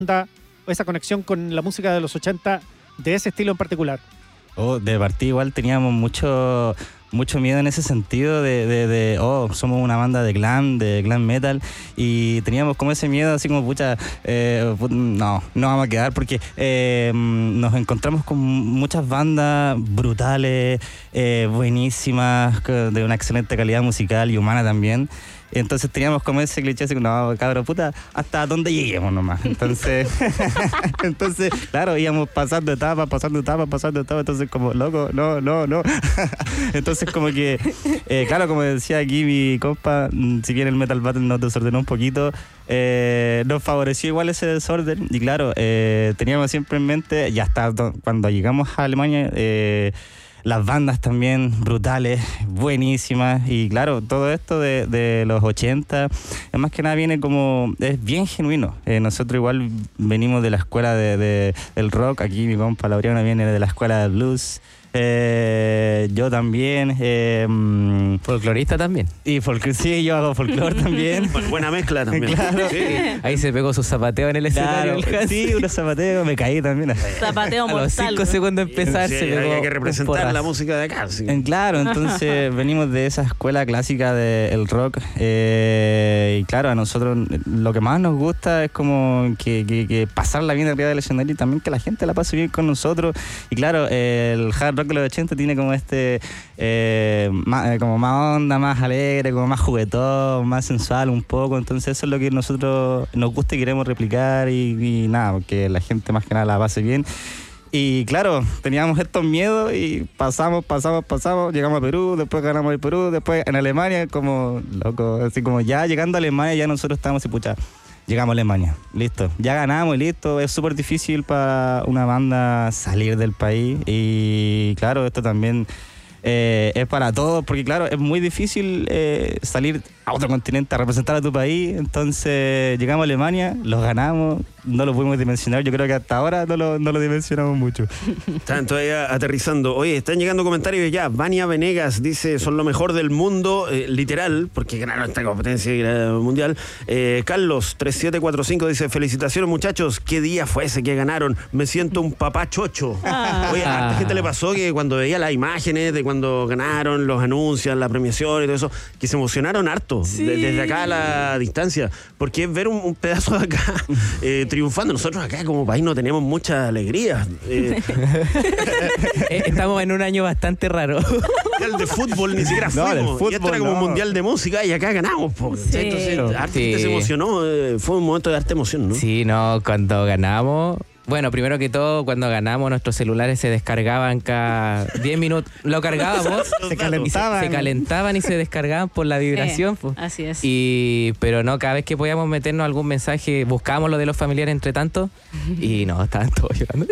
o esa conexión con la música de los 80 de ese estilo en particular? De partida igual teníamos mucho miedo en ese sentido somos una banda de glam metal, y teníamos como ese miedo así como no vamos a quedar, porque nos encontramos con muchas bandas brutales, buenísimas, de una excelente calidad musical y humana también. Entonces teníamos como ese cliché así, no, cabrón, puta, hasta donde lleguemos nomás. Entonces, claro, íbamos pasando etapas, entonces como, loco, no. Entonces como que, claro, como decía aquí mi compa, si bien el Metal Battle nos desordenó un poquito, nos favoreció igual ese desorden. Y claro, teníamos siempre en mente, y hasta cuando llegamos a Alemania, las bandas también brutales, buenísimas, y claro, todo esto de los 80, más que nada es bien genuino. Nosotros igual venimos de la escuela del rock, aquí mi compa Laureano viene de la escuela del blues, yo también. Folclorista también. Y sí, yo hago folclore también. Buena mezcla también. Claro. Sí. Ahí se pegó su zapateo en el escenario. Claro, sí, unos zapateos, me caí también. Zapateo A los mortal. 5 segundos de empezar Sí, se pegó. hay que representar la música de acá. Sí. Claro, entonces venimos de esa escuela clásica del rock, y claro, a nosotros lo que más nos gusta es como que pasarla bien arriba del escenario, y también que la gente la pase bien con nosotros. Y claro, el hard rock de los 80 tiene como como más onda, más alegre, como más juguetón, más sensual un poco. Entonces eso es lo que nosotros nos gusta y queremos replicar, y nada, que la gente más que nada la pase bien. Y claro, teníamos estos miedos y pasamos, llegamos a Perú, después ganamos el Perú, después en Alemania, como loco, así como ya llegando a Alemania ya nosotros estábamos así, pucha, llegamos a Alemania, listo, ya ganamos y listo. Es súper difícil para una banda salir del país, y claro, esto también es para todos, porque claro, es muy difícil salir a otro continente a representar a tu país. Entonces llegamos a Alemania, los ganamos, no lo pudimos dimensionar, yo creo que hasta ahora no lo dimensionamos mucho. Están todavía aterrizando. Oye, están llegando comentarios ya. Vania Venegas dice, son lo mejor del mundo, literal, porque ganaron esta competencia mundial. Carlos 3745 dice, felicitaciones muchachos, qué día fue ese que ganaron, me siento un papá chocho. Oye, a la gente le pasó que cuando veía las imágenes de cuando ganaron, los anuncios, la premiación y todo eso, que se emocionaron harto, sí, desde acá a la distancia, porque es ver un pedazo de acá triunfando. Nosotros acá como país no tenemos mucha alegría. Estamos en un año bastante raro. El de fútbol ni siquiera fuimos. Fútbol, y esto era como un mundial de música y acá ganamos. Sí. Entonces, harta gente se emocionó. Fue un momento de harta emoción, ¿no? Sí, no, cuando ganamos... Bueno, primero que todo, cuando ganamos, nuestros celulares se descargaban cada 10 minutos. Lo cargábamos, se calentaban y se descargaban por la vibración. Así es. Pero no, cada vez que podíamos meternos algún mensaje, buscábamos lo de los familiares entre tanto, y no, estaban todos llorando.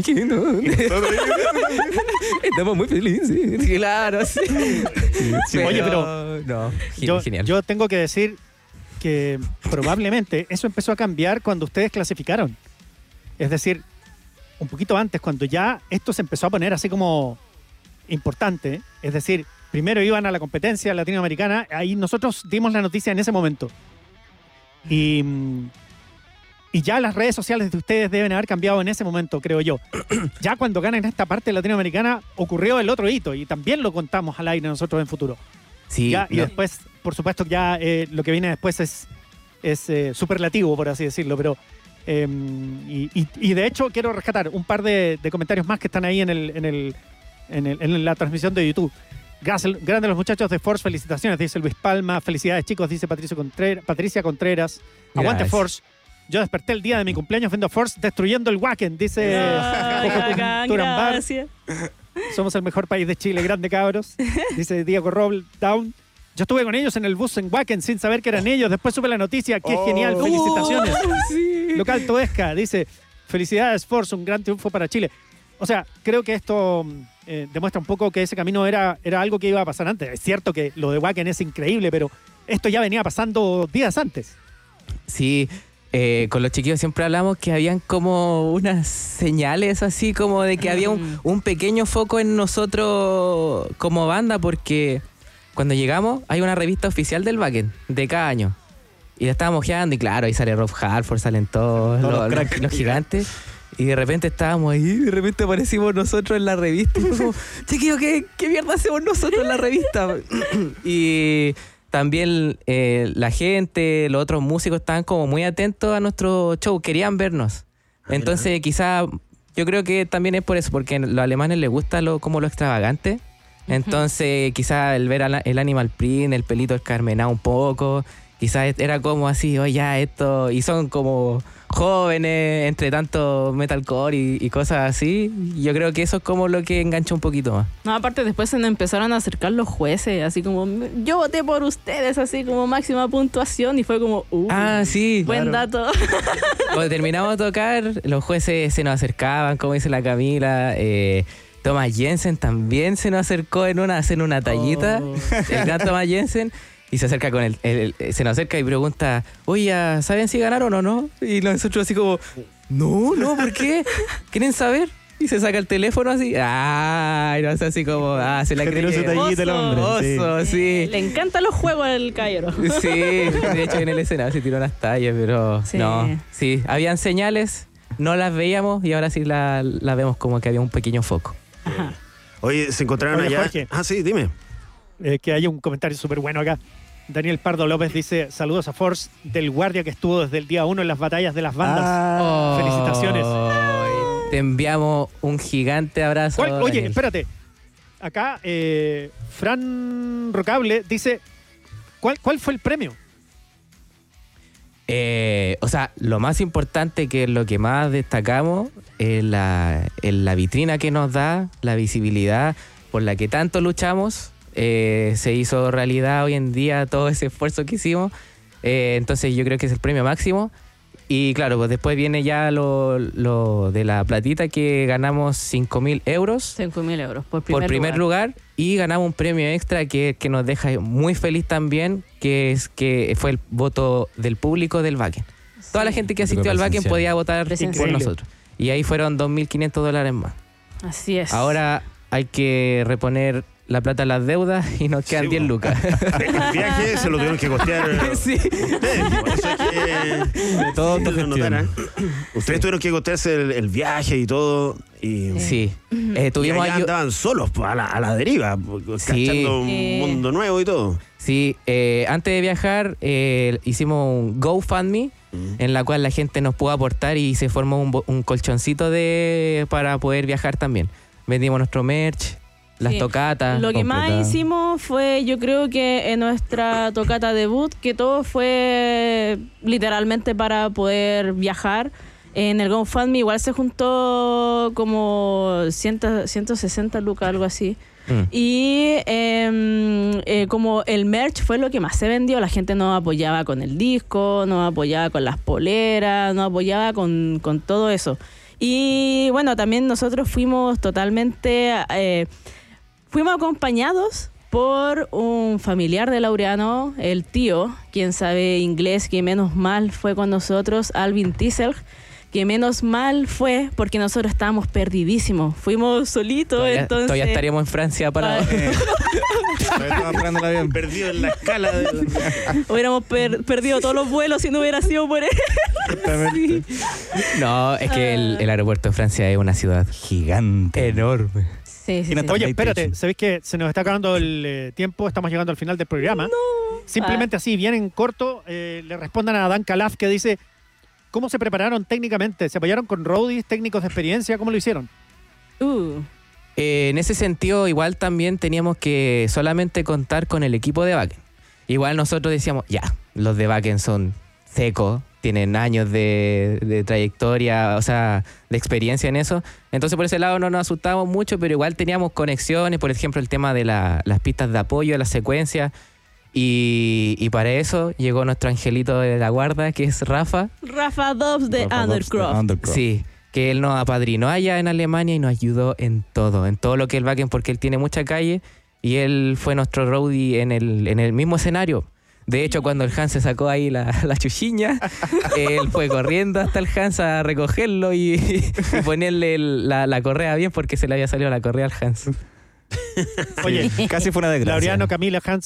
Estamos muy felices. Claro, sí. Oye, pero no, genial. Yo tengo que decir que probablemente eso empezó a cambiar cuando ustedes clasificaron. Es decir, un poquito antes, cuando ya esto se empezó a poner así como importante, es decir, primero iban a la competencia latinoamericana, ahí nosotros dimos la noticia en ese momento. Y ya las redes sociales de ustedes deben haber cambiado en ese momento, creo yo. Ya cuando ganan esta parte latinoamericana ocurrió el otro hito, y también lo contamos al aire nosotros en futuro. Sí, ya, y después, por supuesto, ya lo que viene después es superlativo, por así decirlo, pero... y de hecho quiero rescatar un par de comentarios más que están ahí en la transmisión de YouTube. Grandes los muchachos de Force, felicitaciones, dice Luis Palma. Felicidades chicos, dice Patricia Contreras. Aguante Force. Yo desperté el día de mi cumpleaños viendo Force destruyendo el Wacken, dice gracias. Somos el mejor país de Chile, grande cabros, dice Diego Roble Down. Yo estuve con ellos en el bus en Wacken sin saber que eran ellos. Después supe la noticia. ¡Qué genial! ¡Felicitaciones! Sí. Local Toesca dice, felicidades Force, un gran triunfo para Chile. O sea, creo que esto demuestra un poco que ese camino era algo que iba a pasar antes. Es cierto que lo de Wacken es increíble, pero esto ya venía pasando días antes. Sí, con los chiquillos siempre hablamos que habían como unas señales así como de que había un pequeño foco en nosotros como banda, porque... Cuando llegamos, hay una revista oficial del Wacken de cada año. Y la estábamos ojeando y claro, ahí sale Rob Halford, salen todos los gigantes. Y de repente estábamos ahí, y de repente aparecimos nosotros en la revista. Y fue como, chiquillo, ¿qué mierda hacemos nosotros en la revista? Y también la gente, los otros músicos estaban como muy atentos a nuestro show, querían vernos. Entonces quizá, yo creo que también es por eso, porque a los alemanes les gusta como lo extravagante. Entonces quizá el ver el Animal Print, el pelito escarmenado un poco, quizás era como así, oye, ya esto, y son como jóvenes, entre tanto metalcore y cosas así. Yo creo que eso es como lo que engancha un poquito más. No, aparte después se nos empezaron a acercar los jueces, así como, yo voté por ustedes, así como máxima puntuación, y fue como, sí, buen claro. dato. Cuando terminamos de tocar, los jueces se nos acercaban, como dice la Camila. Thomas Jensen también se nos acercó a hacer una tallita. El gran Thomas Jensen. Y se acerca se nos acerca y pregunta, oye, ¿saben si ganaron o no? Y nosotros así como, no, ¿por qué? ¿Quieren saber? Y se saca el teléfono así, no sé, así como, se la cree. Su tallita el hombre. Oso, sí. Le encantan los juegos al caballero. Sí, de hecho en el escenario se tiró las tallas, pero sí. No. Sí, habían señales, no las veíamos y ahora sí las vemos como que había un pequeño foco. Ajá. Oye, se encontraron allá. Jorge. Sí, dime. Que hay un comentario súper bueno acá. Daniel Pardo López dice, saludos a Force, del guardia que estuvo desde el día 1 en las batallas de las bandas. Felicitaciones. Te enviamos un gigante abrazo. Oye, Daniel. espérate. Acá, Fran Rocable dice, ¿cuál fue el premio? O sea, lo más importante, que es lo que más destacamos, es la vitrina que nos da, la visibilidad por la que tanto luchamos. Se hizo realidad hoy en día todo ese esfuerzo que hicimos. Entonces yo creo que es el premio máximo. Y claro, pues después viene ya lo de la platita, que ganamos 5.000 euros. 5.000 euros por primer lugar. Y ganamos un premio extra que nos deja muy feliz también, que fue el voto del público del Wacken. Sí. Toda la gente que asistió al Wacken podía votar por nosotros. Y ahí fueron $2.500 más. Así es. Ahora hay que reponer la plata a las deudas y nos quedan 10 lucas. El viaje se lo tuvieron que costear sí. ustedes. Por eso es que todo ustedes tuvieron que costearse el viaje y todo. Sí. Tuvimos allá andaban solos a la deriva, cachando un mundo nuevo y todo. Sí, antes de viajar hicimos un GoFundMe en la cual la gente nos pudo aportar y se formó un colchoncito para poder viajar también. Vendimos nuestro merch, las tocatas. Lo que más hicimos fue, yo creo que en nuestra tocata debut, que todo fue literalmente para poder viajar. En el GoFundMe igual se juntó como 160 lucas, algo así. Y como el merch fue lo que más se vendió, la gente nos apoyaba con el disco, nos apoyaba con las poleras, nos apoyaba con todo eso. Y bueno, también nosotros fuimos totalmente... fuimos acompañados por un familiar de Laureano, el tío, quien sabe inglés, que menos mal fue con nosotros, Alvin Tiesel, que menos mal fue porque nosotros estábamos perdidísimos. Fuimos solitos, entonces... Todavía estaríamos en Francia para... Perdido en la escala. Hubiéramos perdido todos los vuelos si no hubiera sido por él. Sí. No, es que el aeropuerto de Francia es una ciudad gigante, enorme. Sí. Oye, espérate, ¿sabéis que se nos está acabando el tiempo? Estamos llegando al final del programa. No. Simplemente así, bien en corto, le respondan a Dan Calaf, que dice, ¿cómo se prepararon técnicamente? ¿Se apoyaron con roadies, técnicos de experiencia? ¿Cómo lo hicieron? En ese sentido, igual también teníamos que solamente contar con el equipo de Wacken. Igual nosotros decíamos, los de Wacken son secos, tienen años de trayectoria, o sea, de experiencia en eso. Entonces por ese lado no nos asustamos mucho, pero igual teníamos conexiones, por ejemplo el tema de las pistas de apoyo, las secuencias. Y para eso llegó nuestro angelito de la guarda, que es Rafa. Rafa Dobbs de Undercroft. Sí, que él nos apadrinó allá en Alemania y nos ayudó en todo lo que es el Wacken, porque él tiene mucha calle y él fue nuestro roadie en el mismo escenario. De hecho, cuando el Hans se sacó ahí la chuchiña, él fue corriendo hasta el Hans a recogerlo y ponerle la correa bien, porque se le había salido la correa al Hans. Oye, casi fue una desgracia. Laureano, Camila, Hans,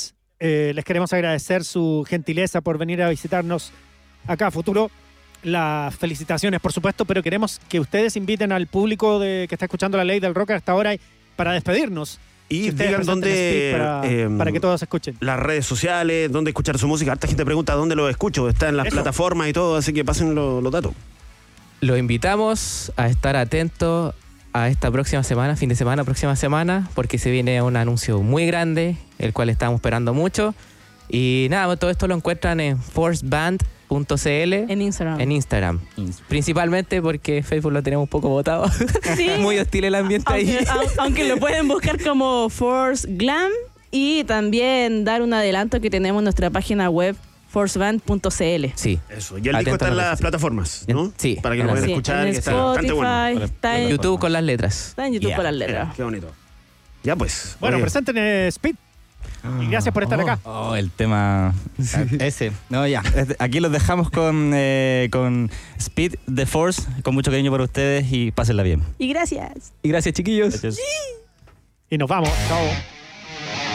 Les queremos agradecer su gentileza por venir a visitarnos acá a Futuro. Las felicitaciones, por supuesto, pero queremos que ustedes inviten al público que está escuchando La Ley del Rock hasta ahora para despedirnos. Y Que ustedes digan presenten dónde... Speed para que todos escuchen. Las redes sociales, dónde escuchar su música. Harta gente pregunta dónde lo escucho. Está en las Eso. plataformas y todo, así que pasen los datos. Lo invitamos a estar atentos a esta próxima semana, próxima semana, porque se viene un anuncio muy grande, el cual estamos esperando mucho. Y nada, todo esto lo encuentran en forceband.cl En Instagram. en Instagram. Principalmente porque Facebook lo tenemos un poco botado. Sí. Muy hostil el ambiente ahí. Aunque lo pueden buscar como Force Glam y también dar un adelanto que tenemos en nuestra página web forceband.cl. Sí. Eso. Y el disco Atento está en a las las plataformas, ¿no? Sí. Para que lo puedan Sí, escuchar, en que está bastante bueno. Spotify, está en YouTube con las letras. YouTube Ya, con las letras. Qué bonito. Ya pues. Bueno, oye, presenten Speed. Y gracias por estar acá. Oh, el tema ese. No, ya. Aquí los dejamos con Speed the Force, con mucho cariño para ustedes y pásenla bien. Y gracias. Y gracias, chiquillos. Gracias. Y nos vamos. Chao.